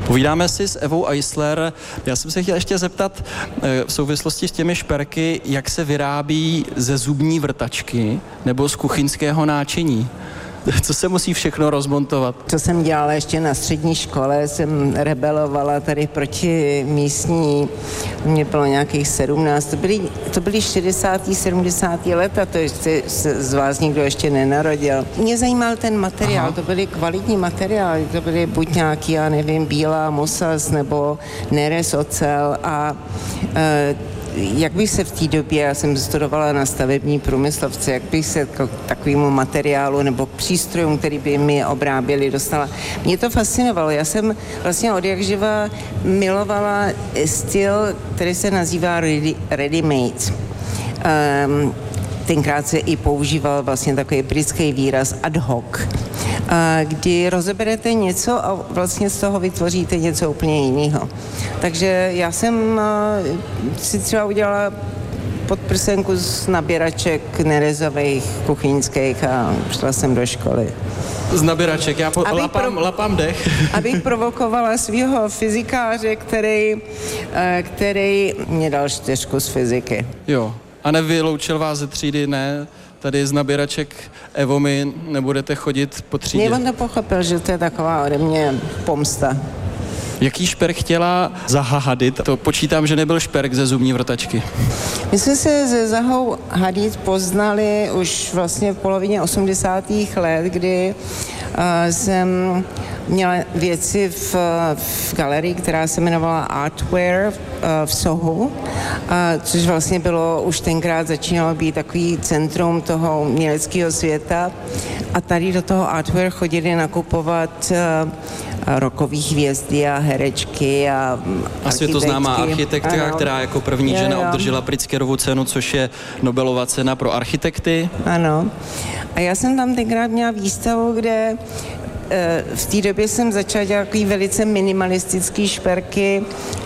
Povídáme si s Evou Eisler. Já jsem se chtěl ještě zeptat v souvislosti s těmi šperky, jak se vyrábí ze zubní vrtačky nebo z kuchyňského náčiní. Co se musí všechno rozmontovat? Co jsem dělala ještě na střední škole, jsem rebelovala tady proti místní, mě bylo nějakých 17, to byly 60. 70. leta, to ještě se z vás nikdo ještě nenarodil. Mě zajímal ten materiál, Aha. To byly kvalitní materiály, to byly buď nějaký, já nevím, bílá mosas nebo nerez ocel a jak bych se v té době, já jsem studovala na stavební průmyslovce, jak bych se k takovému materiálu nebo k přístrojům, který by mi obráběli, dostala. Mě to fascinovalo. Já jsem vlastně od jakživa milovala styl, který se nazývá ready-made. Tenkrát se i používal vlastně takový britský výraz ad hoc, kdy rozeberete něco a vlastně z toho vytvoříte něco úplně jiného. Takže já jsem si třeba udělala podprsenku z nabíraček nerezových, kuchyňských a šla jsem do školy. Z nabíraček, já lapám dech. Abych provokovala svého fyzikáře, který mě dal 4 z fyziky. Jo. A nevyloučil vás ze třídy, ne? Tady z nabíraček Evo, my nebudete chodit po třídě. Ne, on to pochopil, že to je taková ode mě pomsta. Jaký šperk chtěla Zaha Hadid? To počítám, že nebyl šperk ze zubní vrtačky. My jsme se se Zahou Hadid poznali už vlastně v polovině 80. let, kdy jsem měla věci v galerii, která se jmenovala Artware v Sohu, což vlastně bylo, už tenkrát začínalo být takový centrum toho uměleckého světa a tady do toho Artware chodili nakupovat rockové hvězdy a herečky a světoznámá architektka, která jako první žena obdržela Pritzkerovu cenu, což je Nobelova cena pro architekty. Ano. A já jsem tam tenkrát měla výstavu, kde v té době jsem začala dělat takový velice minimalistický šperky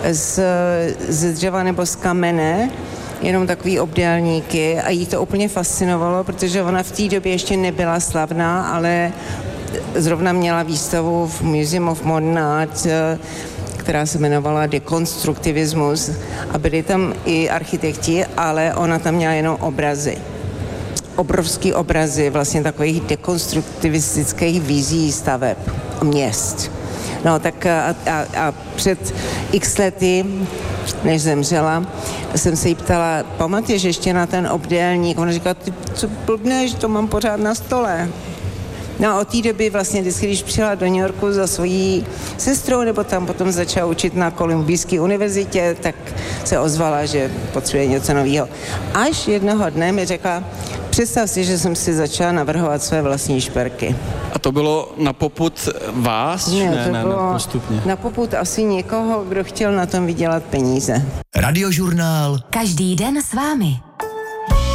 z dřeva nebo z kamene, jenom takový obdélníky a jí to úplně fascinovalo, protože ona v té době ještě nebyla slavná, ale zrovna měla výstavu v Museum of Modern Art, která se jmenovala Dekonstruktivismus a byli tam i architekti, ale ona tam měla jenom obrazy. Obrovský obrazy vlastně takových dekonstruktivistických vizí staveb, měst. No tak a před x lety, než zemřela, jsem se jí ptala, pamatuješ ještě na ten obdélník? Ona říkala, ty co blbneš, to mám pořád na stole. No a od té doby vlastně vždycky, když přijela do New Yorku za svojí sestrou, nebo tam potom začala učit na Kolumbijské univerzitě, tak se ozvala, že potřebuje něco nového. Až jednoho dne mi řekla, představ si, že jsem si začala navrhovat své vlastní šperky. A to bylo na popud vás? Ne, bylo postupně. Na popud asi někoho, kdo chtěl na tom vydělat peníze. Radiožurnál. Každý den s vámi.